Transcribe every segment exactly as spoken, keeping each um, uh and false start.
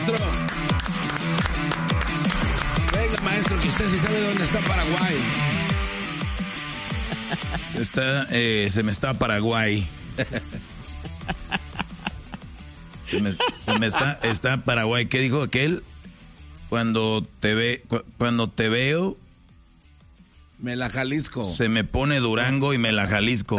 maestro. Venga, maestro, que usted sí sabe dónde está Paraguay. Se, está, eh, se me está Paraguay. Se me, se me está, está Paraguay. ¿Qué dijo aquel? Cuando te ve, cu- cuando te veo, me la Jalisco. Se me pone Durango y me la Jalisco.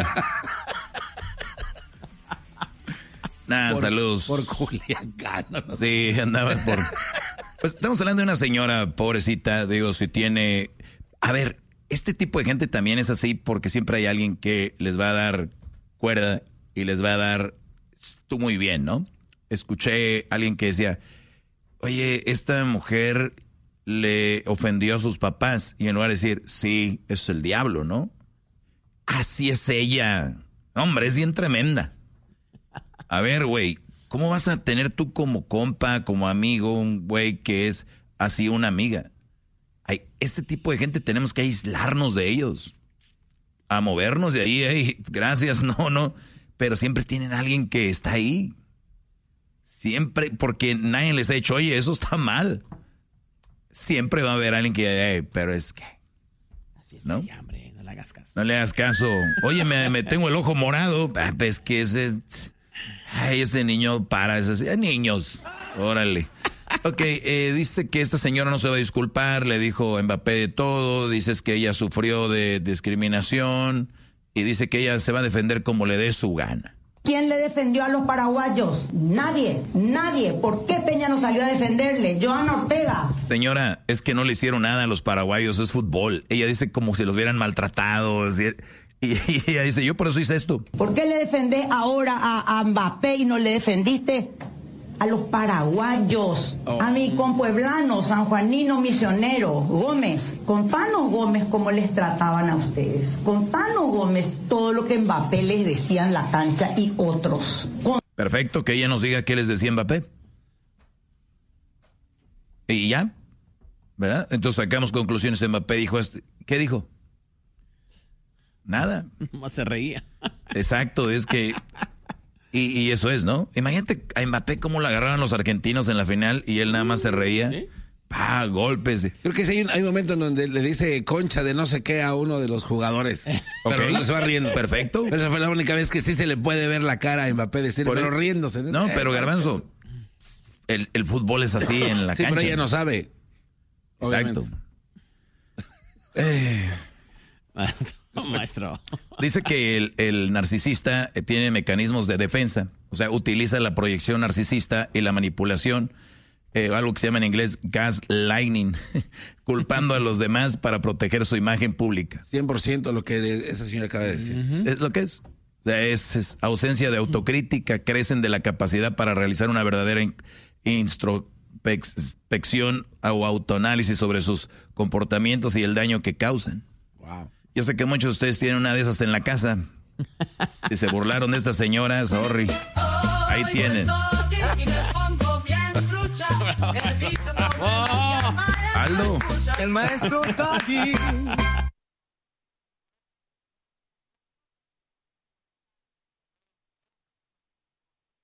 Nada, por, saludos. Por Culiacán. ¿No? Sí, andaba por... Pues estamos hablando de una señora pobrecita, digo, si tiene... A ver, este tipo de gente también es así porque siempre hay alguien que les va a dar cuerda y les va a dar... Tú muy bien, ¿no? Escuché a alguien que decía, oye, esta mujer le ofendió a sus papás. Y en lugar de decir, sí, eso es el diablo, ¿no? Así es ella. Hombre, es bien tremenda. A ver, güey, ¿cómo vas a tener tú como compa, como amigo, un güey que es así una amiga? Hay, este tipo de gente tenemos que aislarnos de ellos. A movernos de ahí, hey, gracias, no, no. Pero siempre tienen a alguien que está ahí. Siempre, porque nadie les ha dicho, oye, eso está mal. Siempre va a haber alguien que, hey, pero es que... Así es, ¿no? sí, hombre, no le hagas caso. No le hagas caso. Oye, me, me tengo el ojo morado. Ah, pues que ese... Ay, ese niño para, es así. Niños, órale. Ok, eh, dice que esta señora no se va a disculpar, le dijo a Mbappé de todo, dices que ella sufrió de discriminación y dice que ella se va a defender como le dé su gana. ¿Quién le defendió a los paraguayos? Nadie, nadie. ¿Por qué Peña no salió a defenderle? Joana Ortega. Señora, es que no le hicieron nada a los paraguayos, es fútbol. Ella dice como si los hubieran maltratado, y, y ella dice, yo por eso hice esto. ¿Por qué le defendés ahora a, a Mbappé y no le defendiste a los paraguayos? Oh. A mi compueblano, sanjuanino, misionero, Gómez. Contanos, Gómez, cómo les trataban a ustedes. Contanos, Gómez, todo lo que Mbappé les decía en la cancha y otros. Con... Perfecto, que ella nos diga qué les decía Mbappé. Y ya, ¿verdad? Entonces sacamos conclusiones. Mbappé dijo, ¿qué dijo? Nada. Nomás se reía. Exacto, es que... Y, y eso es, ¿no? Imagínate a Mbappé cómo lo agarraron los argentinos en la final y él nada más se reía. ¿Sí? Pa, golpes. Creo que sí, hay un, hay un momento en donde le dice concha de no sé qué a uno de los jugadores. Okay. Pero se va riendo. Perfecto. Pero esa fue la única vez que sí se le puede ver la cara a Mbappé decir, Por pero el... riéndose. No, pero Garbanzo, el, el fútbol es así en la sí, cancha. Sí, pero ella no sabe. Exacto. eh... Oh, maestro. Dice que el, el narcisista tiene mecanismos de defensa, o sea, utiliza la proyección narcisista y la manipulación, eh, algo que se llama en inglés gaslighting, culpando a los demás para proteger su imagen pública. cien por ciento lo que esa señora acaba de decir. Uh-huh. Es lo que es. O sea, es, es ausencia de autocrítica, carecen de la capacidad para realizar una verdadera in, introspección o autoanálisis sobre sus comportamientos y el daño que causan. Wow. Yo sé que muchos de ustedes tienen una de esas en la casa. Si se burlaron de esta señora, sorry. Ahí tienen. Oh. Aldo. El maestro Doggy.